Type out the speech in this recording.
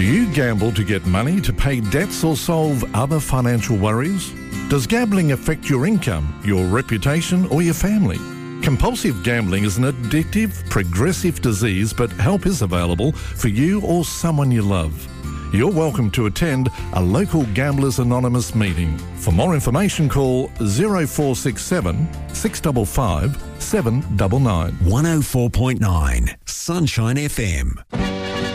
Do you gamble to get money to pay debts or solve other financial worries? Does gambling affect your income, your reputation or your family? Compulsive gambling is an addictive, progressive disease, but help is available for you or someone you love. You're welcome to attend a local Gamblers Anonymous meeting. For more information, call 0467 655 799. 104.9 Sunshine FM.